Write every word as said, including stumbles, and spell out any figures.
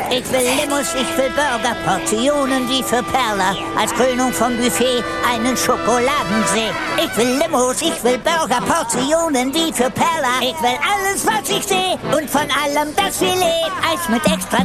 Ich will Limos, ich will Burger, Portionen wie für Perla. Als Krönung vom Buffet einen Schokoladensee. Ich will Limos, ich will Burger, Portionen wie für Perla. Ich will alles, was ich sehe und von allem das Filet. Eis mit extra